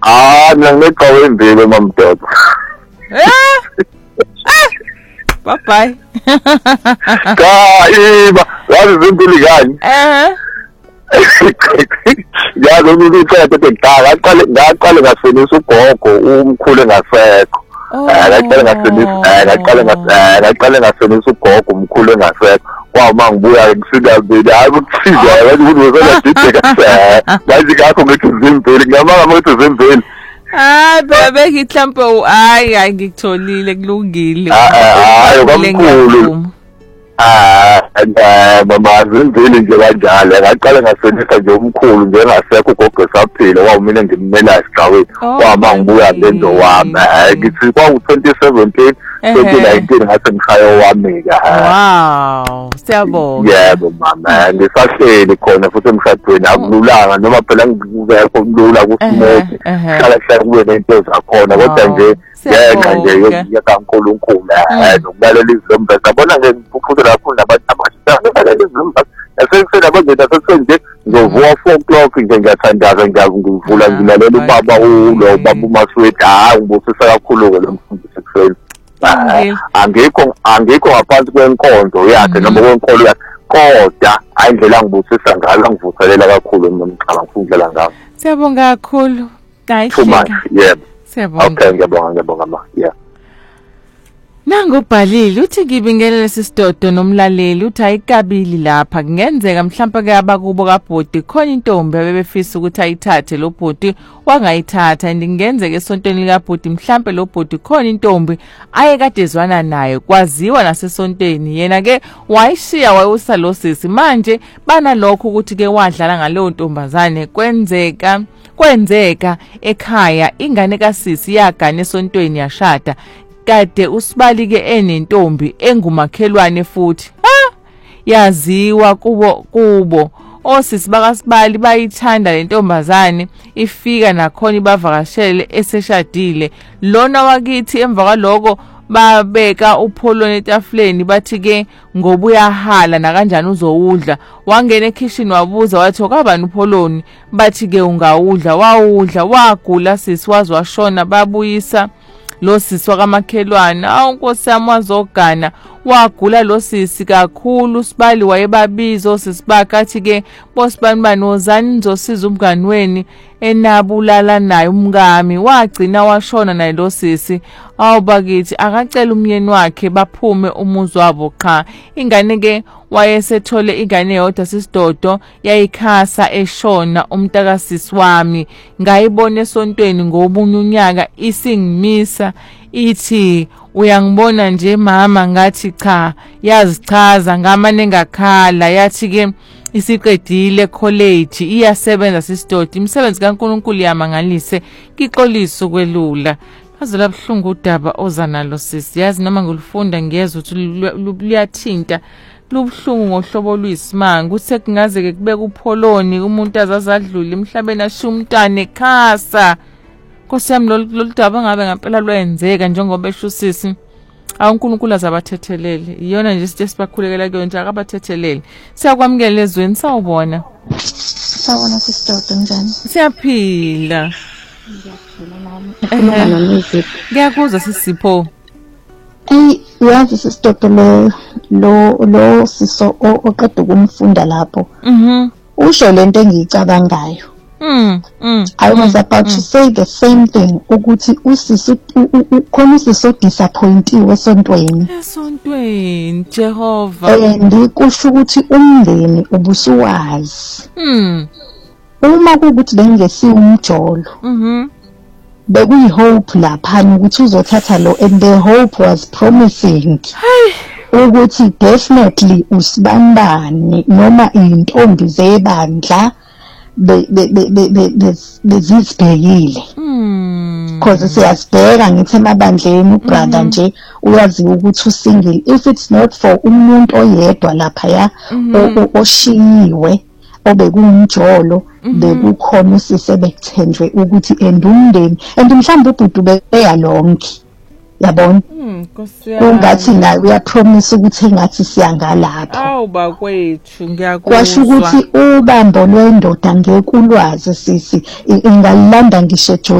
Mina ngineqhawe embili mamdoda. Bye bye. Iba, yazi izimpilo kanye. Yazi umuntu ekudala ngaqale ngasenisa ugogo umkhulu engasekho. Ngaqale ngasenisa ugogo umkhulu engasekho. Kwama ngibuya ngifika mbili hayi ukusiza yazi ukuthi uzolajideka manje ngakho ngithi izimpilo ngiyamanga ukuthi izimpilo. Bebe ngihlampe hayi ngikutholile kulungile. Hayi kamkhulu. Mama izimpilo nje kanjalo ngaqale ngasenisa nje umkhulu nje engasekho ugogo esaphila wawumina ngimela esigcaweni kwama ngibuya ngendo wami ngithi kwa 2017 2019 ngase ngishaya wami ka. Wow, siyabonga. Yebo mama ngisahleli khona futhi emshadweni akululanga noma phela ngikuzekho kulula kusimuthi hlala kube nento zakhona kodwa nje yenqa nje yakaNkulunkulu nokulalela izimba ngabona ngikufuthi lapho nabantu abashaya ngalalela izimba asengisela abangena sesenje ngizovuka 4:00 nje ngiyathandaza ngiyavula ngilalela ubaba ulo baba uMasweta ngibusisa kakhulu ke lo mfundisi ekuseni. Angikho ngaphansi kwenkonzo yakhe noma kwenkolo yakhe kodwa ayindlela ngibusisa ngayo angivuselela kakhulu mina ngicabanga ukufundela ngayo. Siyabonga kakhulu. Yebo. Siyabonga. Okay ngiyabonga ma. Yeah. Nangubhalile uthi ngibingelele sisidodo nomlaleli uthi ayikabili lapha kungenzeka mhlawumbe ke abakubo kaBhoti khona intombi abebefisa ukuthi ayithathe lo Bhoti wangayithatha ndingenzeke esontweni likaBhoti mhlawumbe lo Bhoti khona intombi ayekadezwana nayo kwaziwa nasesontweni yena ke wayishiya wayusa lo sisi manje banalokho ukuthi ke wadlala ngaleyo ntombazane kwenzeka ekhaya ingane kaSisi yagana esontweni yashada kade usibali ke enentombi engumakhelwane futhi yaziwa kubo osisi bakaSibali bayithanda lentombazane ifika nakhona ibavakashele eseshadile lona wakithi emva kwaloko babeka upholoni etafuleni bathi ke ngoba uyahala na kanjani uzowudla wangena ekitchen wabuza wathi okabani upholoni bathi ke ungawudla wawudla wagula sisi wazi washona babuyisa lo sisi wakamakhelwane Nkosi yami wazogana wagula lo sisi kakhulu Sibali wayebabiza osisi bakathi ke bosibani banozani nizosiza umngani weni enabulala naye umngami wagcina washona naye lo sisi bakithi akacela umyeni wakhe baphume umuzi wabo qha ingane ke wayesethole ingane yodwa sisidodo yayikhasa eshona umntakasisi wami ngayibona esontweni ngobunye unyaka isingimisa ithi uyangibona nje mama ngathi cha yazichaza ngamane ngakhala yathi ke isiqedile college iyasebenza sisidodo imisebenzi kaNkulunkulu yamangalise kixolisa ukwelula phazela buhlungu udaba ozanalo sisi yazi noma ngilufunda ngiyeza ukuthi luyathinta lubuhlungu ngohlobo luyisimanga uthe kungaze ke kubeka upholoni umuntu azazadlula emhlabeni ashiya umntane ekhasa Nkosi yami lolu daba ngabe ngempela lwenzeka njengoba esho usisi uNkulunkulu azabathethelele iyona nje sithi sibakhulekela kuyo nje akabathethelele siyakwamukela ezweni sawubona sisidodo njani siyaphila ngiyaphila nami ngiyakuzwa sisipho uyazi sisidodo lo siso oqeda ukumfunda lapho usho lento engiyicabangayo I was about to say the same thing ukuthi usisi khona usisi disappointiwe esontweni Jehova and kusho ukuthi umndeni ubusuwazi uma kuukuthi bengesiwe umjolo bekuyi hope lapha ukuthi uzothatha lo and the hope was promising ukuthi definitely usibanibani noma intombi zebandla bezizibhekile because siyasibheka ngithi emabandleni ubrother nje uyazi ukuthi usingle if it's not for umuntu oyedwa lapha ya oshiyiwe obekungumjolo bekukhona usise bekuthenjwe ukuthi endumndeni and mhlawumbe ubhudu beya lonke yabona kungathi naye uyapromise ukuthi engathi siyangalapha bakwethu ngiyakuzwa kwasho ukuthi ubambo lwendoda ngekulwazi sisi ingalanda ngisho